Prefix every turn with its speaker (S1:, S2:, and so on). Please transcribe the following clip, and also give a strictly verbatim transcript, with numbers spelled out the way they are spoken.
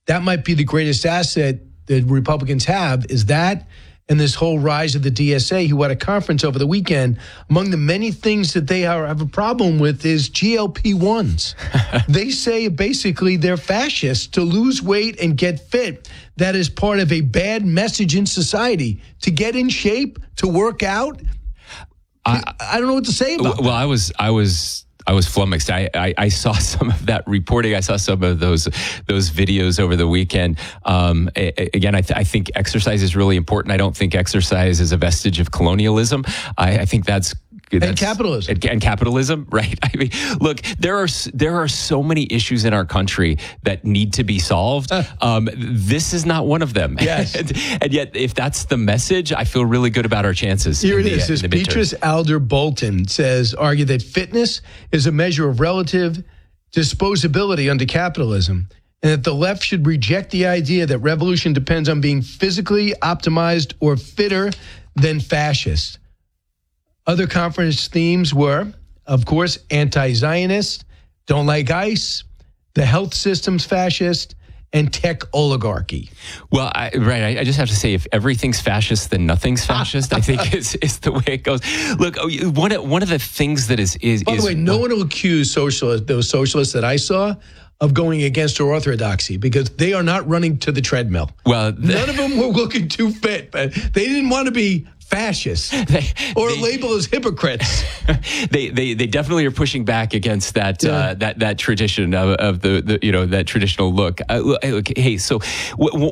S1: that might be the greatest asset that Republicans have, is that and this whole rise of the D S A, who had a conference over the weekend. Among the many things that they are, have a problem with is G L P ones. They say basically they're fascists. To lose weight and get fit, that is part of a bad message in society. To get in shape, to work out, I, I don't know what to say about
S2: well,
S1: that.
S2: I was, I was... I was flummoxed. I, I, I saw some of that reporting. I saw some of those those videos over the weekend. Um, a, again, I, th- I think exercise is really important. I don't think exercise is a vestige of colonialism. I, I think that's
S1: And
S2: That's,
S1: capitalism.
S2: And, and capitalism, right? I mean, look, there are there are so many issues in our country that need to be solved. Um, this is not one of them.
S1: Yes.
S2: and, and yet, if that's the message, I feel really good about our chances.
S1: Here it
S2: in the,
S1: is.
S2: uh,
S1: This
S2: in the midterms.
S1: Beatrice Alder Bolton says, argue that fitness is a measure of relative disposability under capitalism, and that the left should reject the idea that revolution depends on being physically optimized or fitter than fascist. Other conference themes were, of course, anti-Zionist, don't like ICE, the health system's fascist, and tech oligarchy.
S2: Well, I, right. I, I just have to say, if everything's fascist, then nothing's fascist. I think is is the way it goes. Look, one of, one of the things that is is.
S1: By the
S2: is,
S1: way, no one will accuse socialists, those socialists that I saw, of going against our orthodoxy, because they are not running to the treadmill.
S2: Well, the,
S1: none of them were looking too fit, but they didn't want to be fascists they, or
S2: they,
S1: labeled as hypocrites.
S2: they, they they definitely are pushing back against that yeah. uh, that that tradition of, of the, the you know that traditional look. Uh, look hey, so w-